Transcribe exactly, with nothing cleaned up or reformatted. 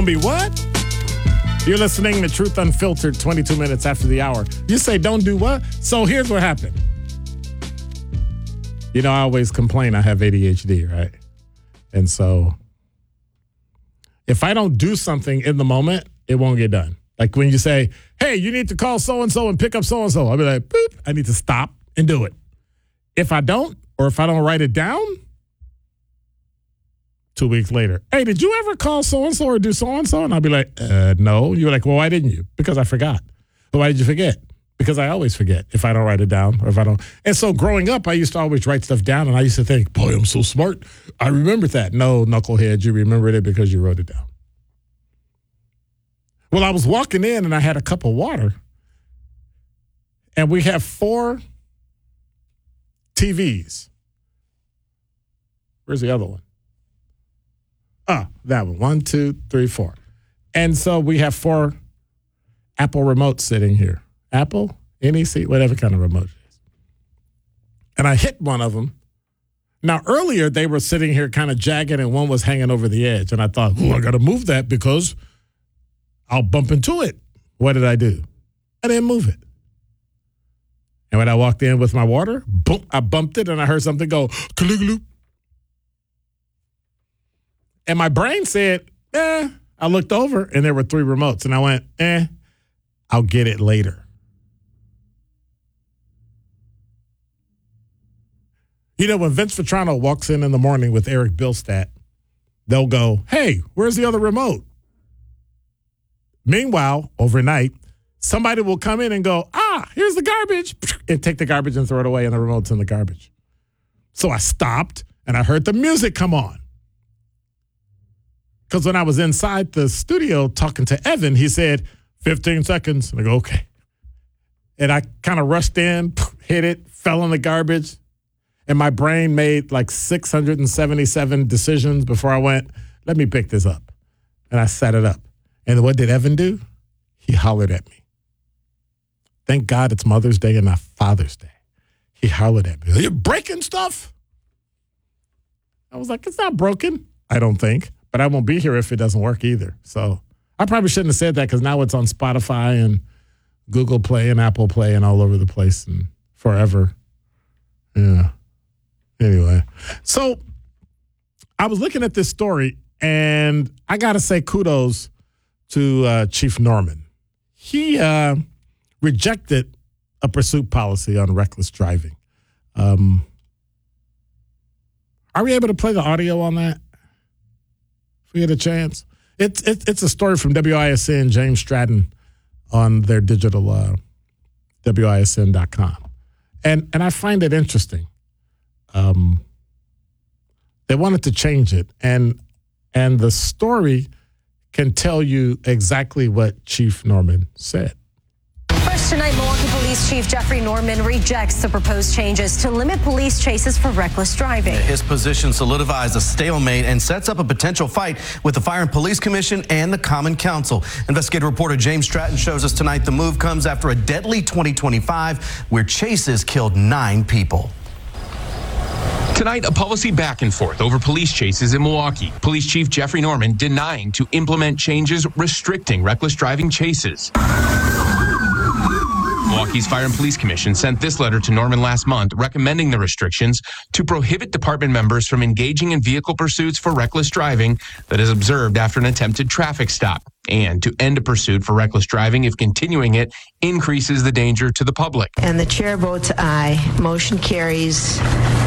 Don't be what? You're listening to Truth Unfiltered, twenty-two minutes after the hour. You say, don't do what? So here's what happened. You know, I always complain I have A D H D, right? And so if I don't do something in the moment, it won't get done. Like when you say, hey, you need to call so-and-so and pick up so-and-so. I'll be like, boop, I need to stop and do it. If I don't, or if I don't write it down, two weeks later, hey, did you ever call so-and-so or do so-and-so? And I'll be like, uh, no. You're like, well, why didn't you? Because I forgot. Well, why did you forget? Because I always forget if I don't write it down or if I don't. And so growing up, I used to always write stuff down, and I used to think, boy, I'm so smart. I remembered that. No, knucklehead, you remembered it because you wrote it down. Well, I was walking in, and I had a cup of water, and we have four T Vs. Where's the other one? Ah, that one. One, two, three, four. And so we have four Apple remotes sitting here. Apple, N E C, whatever kind of remote it is. And I hit one of them. Now, earlier, they were sitting here kind of jagged, and one was hanging over the edge. And I thought, oh, I got to move that because I'll bump into it. What did I do? I didn't move it. And when I walked in with my water, boom, I bumped it, and I heard something go, Caligula. And my brain said, eh. I looked over, and there were three remotes. And I went, eh, I'll get it later. You know, when Vince Vitrano walks in in the morning with Eric Bilstat, they'll go, hey, where's the other remote? Meanwhile, overnight, somebody will come in and go, ah, here's the garbage, and take the garbage and throw it away, and the remote's in the garbage. So I stopped, and I heard the music come on. Because when I was inside the studio talking to Evan, he said, fifteen seconds. And I go, okay. And I kind of rushed in, hit it, fell in the garbage. And my brain made like six hundred seventy-seven decisions before I went, let me pick this up. And I set it up. And what did Evan do? He hollered at me. Thank God it's Mother's Day and not Father's Day. He hollered at me. Are you breaking stuff? I was like, it's not broken. I don't think. But I won't be here if it doesn't work either. So I probably shouldn't have said that because now it's on Spotify and Google Play and Apple Play and all over the place and forever. Yeah. Anyway, so I was looking at this story, and I got to say kudos to uh, Chief Norman. He uh, rejected a pursuit policy on reckless driving. Um, are we able to play the audio on that? If we get a chance. It's it's it's a story from W I S N, James Stratton, on their digital uh, W I S N dot com. And, and I find it interesting. Um, they wanted to change it, and and the story can tell you exactly what Chief Norman said. First tonight, Milwaukee Police Chief Jeffrey Norman rejects the proposed changes to limit police chases for reckless driving. His position solidifies a stalemate and sets up a potential fight with the Fire and Police Commission and the Common Council. Investigative reporter James Stratton shows us tonight the move comes after a deadly twenty twenty-five where chases killed nine people. Tonight, a policy back and forth over police chases in Milwaukee. Police Chief Jeffrey Norman denying to implement changes restricting reckless driving chases. Milwaukee's Fire and Police Commission sent this letter to Norman last month recommending the restrictions to prohibit department members from engaging in vehicle pursuits for reckless driving that is observed after an attempted traffic stop, and to end a pursuit for reckless driving if continuing it increases the danger to the public. And the chair votes aye. Motion carries